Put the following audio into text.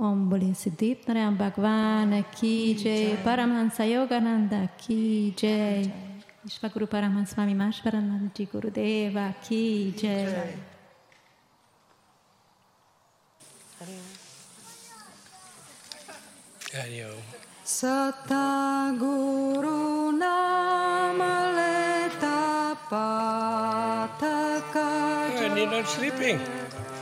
Om Bole Siddhip Narayana Bhagwan Ki Jai, Paramahansa Yogananda Ki Jai, Vishvaguru Paramahansa Swami Maheshwarananda Gurudeva Ki Jai. Sataguru Namaleta Pataka. You're not sleeping.